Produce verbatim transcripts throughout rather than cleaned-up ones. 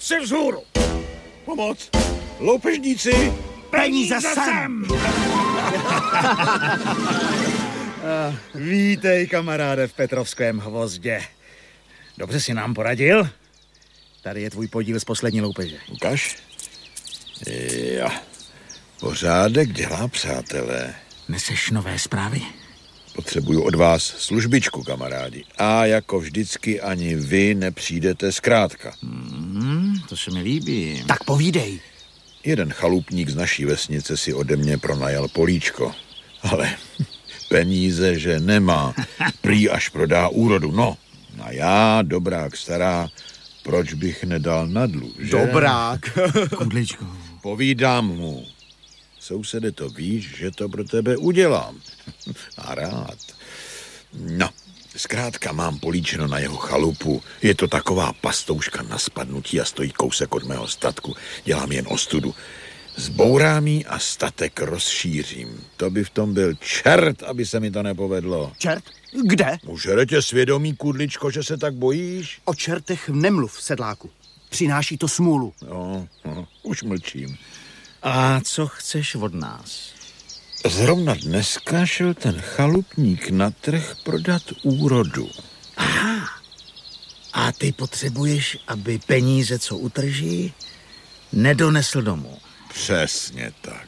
Ruce vzhůru! Pomoc! Loupežníci! Peníze sem! Vítej, kamaráde, v Petrovském hvozdě. Dobře si nám poradil? Tady je tvůj podíl z poslední loupeže. Ukaž. Jo. Pořádek dělá, přátelé. Neseš nové zprávy? Potřebuju od vás službičku, kamarádi. A jako vždycky ani vy nepřijdete zkrátka. Hmm, to se mi líbí. Tak povídej. Jeden chalupník z naší vesnice si ode mě pronajal políčko. Ale peníze, že nemá. Prý až prodá úrodu. No, a já, dobrák stará, proč bych nedal na dluh, že? Dobrák. Kudličko. Povídám mu. Sousede, to víš, že to pro tebe udělám. A rád. No, zkrátka mám políčeno na jeho chalupu. Je to taková pastouška na spadnutí a stojí kousek od mého statku. Dělám jen ostudu. Zbourám jí a statek rozšířím. To by v tom byl čert, aby se mi to nepovedlo. Čert? Kde? Užere tě svědomí, Kudličko, že se tak bojíš? O čertech nemluv, sedláku. Přináší to smůlu. No, no, už mlčím. A co chceš od nás? Zrovna dneska šel ten chalupník na trh prodat úrodu. Aha. A ty potřebuješ, aby peníze, co utrží, nedonesl domů. Přesně tak.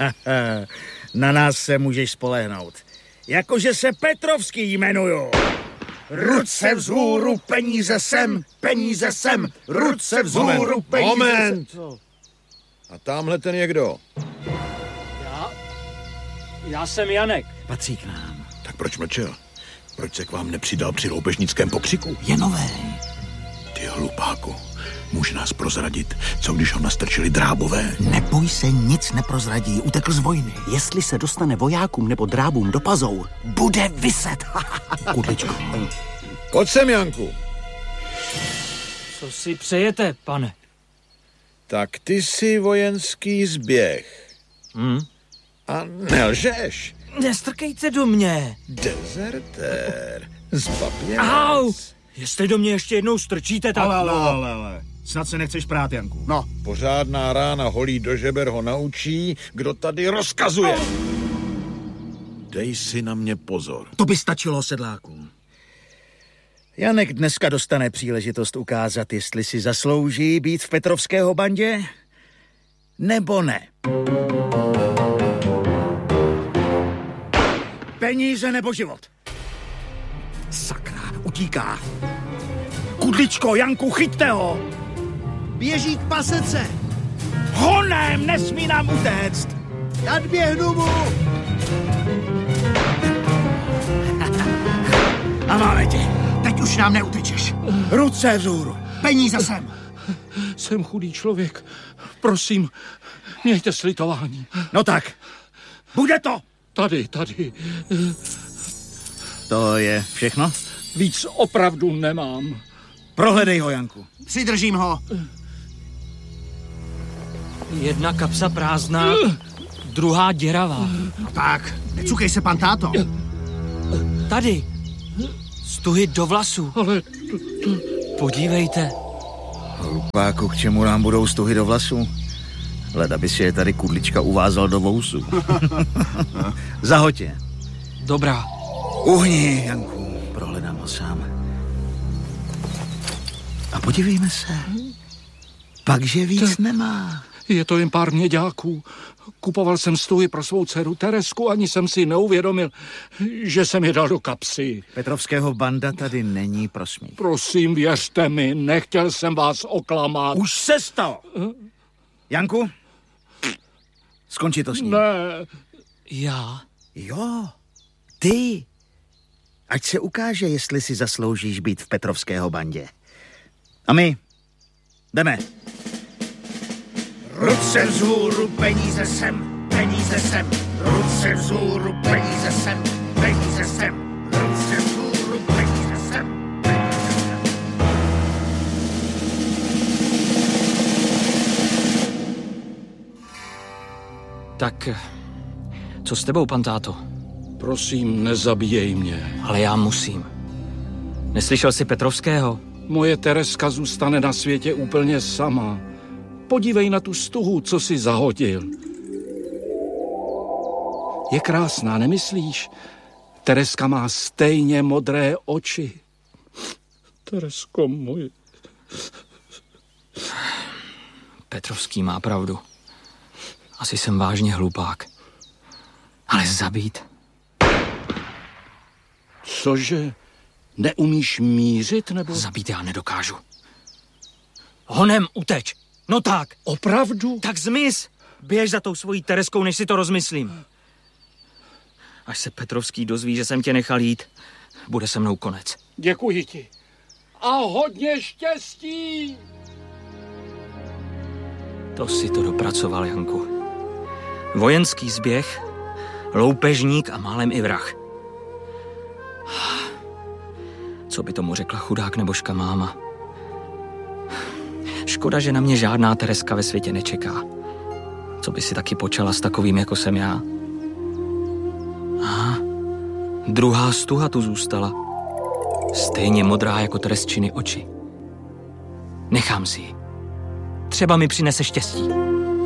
Na nás se můžeš spolehnout. Jakože se Petrovský jmenuju. Ruce vzhůru, peníze sem, peníze sem, ruce vzhůru, peníze Moment. sem. A tamhle ten je kdo? Já? Já jsem Janek. Patří k nám. Tak proč mlčel? Proč se k vám nepřidal při loupežnickém pokřiku? Je novej. Ty hlupáku, může nás prozradit, co když ho nastrčili drábové? Neboj se, nic neprozradí, utekl z vojny. Jestli se dostane vojákům nebo drábům do pazour, bude viset. Kudličko. Pojď sem, Janku. Co si přejete, pane? Tak ty jsi vojenský zběh. Hm? A nelžeš. Nestrkejte do mě. Dezertér. Zbabělec. Au! Jestli do mě ještě jednou strčíte, tak... Ale, ale, ale, ale. Snad se nechceš prát, Janku. No, Pořádná rána holí do žeber ho naučí, kdo tady rozkazuje. Dej si na mě pozor. To by stačilo, sedláku. Janek dneska dostane příležitost ukázat, jestli si zaslouží být v Petrovského bandě, nebo ne. Peníze nebo život. Sakra, utíká. Kudličko, Janku, chyťte ho. běží k pasece. Honem, nesmí nám utéct. Nadběhnu mu. A máme tě. Teď už nám neutečeš. Ruce vzhůru. Peníze sem. Jsem chudý člověk. Prosím, mějte slitování. No tak, bude to. Tady, tady. To je všechno? Víc opravdu nemám. Prohledej ho, Janku. Přidržím ho. Jedna kapsa prázdná, druhá děravá. No tak, necukej se, pan táto. Tady. Stuhy do vlasů. Ale to, to... Podívejte. Hlupáku, k čemu nám budou stuhy do vlasů? Leda by si je tady Kudlička uvázal do vousu. Zahoď. Dobrá. Uhni, Janku, prohledám ho sám. A podívejme se. Pakže víc to... nemá. Je to jen pár měďáků. Kupoval jsem stuhy pro svou dceru Teresku, ani jsem si neuvědomil, že jsem je dal do kapsy. Petrovského banda tady není, prosmích. Prosím, věřte mi, nechtěl jsem vás oklamat. Už se stalo. Janku, skončí to s ním. Ne. Já? Jo, ty. Ať se ukáže, jestli si zasloužíš být v Petrovského bandě. A my jdeme. Ruce vzhůru, peníze sem, peníze sem, ruce vzhůru, peníze sem, peníze sem, ruce vzhůru, peníze sem, peníze sem. Tak, co s tebou, pan táto? Prosím, nezabíjej mě. Ale já musím. Neslyšel jsi Petrovského? moje Tereska zůstane na světě úplně sama. Podívej na tu stuhu, co si zahodil. Je krásná, nemyslíš? Tereska má stejně modré oči. Teresko moje. Petrovský má pravdu. Asi jsem vážně hlupák. Ale zabít? Cože? Neumíš mířit, nebo? Zabít já nedokážu. Honem uteč. No tak. Opravdu? Tak zmiz. Běž za tou svojí Tereskou, než si to rozmyslím. Až se Petrovský dozví, že jsem tě nechal jít, bude se mnou konec. Děkuji ti. A hodně štěstí! To si to dopracoval, Janku. Vojenský zběh, loupežník a málem i vrah. Co by tomu řekla chudák nebožka máma? Škoda, že na mě žádná Tereska ve světě nečeká. Co by si taky počala s takovým, jako jsem já? Aha, druhá stuha tu zůstala. Stejně modrá jako Teresčiny oči. Nechám si ji. Třeba mi přinese štěstí.